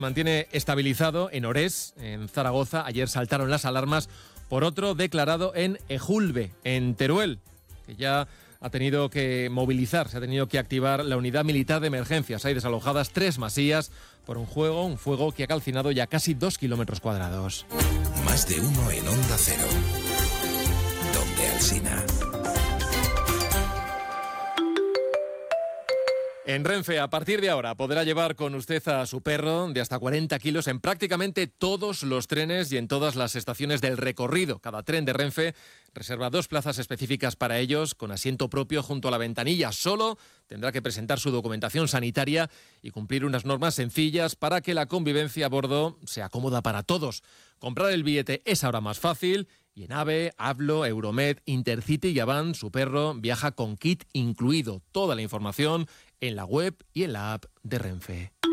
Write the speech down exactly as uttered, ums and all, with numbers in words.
Mantiene estabilizado en Orés, en Zaragoza. Ayer saltaron las alarmas por otro declarado en Ejulbe, en Teruel, que ya ha tenido que movilizar, se ha tenido que activar la unidad militar de emergencias. Hay desalojadas tres masías por un fuego, un fuego que ha calcinado ya casi dos kilómetros cuadrados. Más de uno en Onda Cero. Donde Alsina. En Renfe, a partir de ahora, podrá llevar con usted a su perro de hasta cuarenta kilos en prácticamente todos los trenes y en todas las estaciones del recorrido. Cada tren de Renfe reserva dos plazas específicas para ellos, con asiento propio junto a la ventanilla. Solo tendrá que presentar su documentación sanitaria y cumplir unas normas sencillas para que la convivencia a bordo sea cómoda para todos. Comprar el billete es ahora más fácil. Y en AVE, Avlo, Euromed, Intercity y Avant, su perro viaja con kit incluido. Toda la información en la web y en la app de Renfe.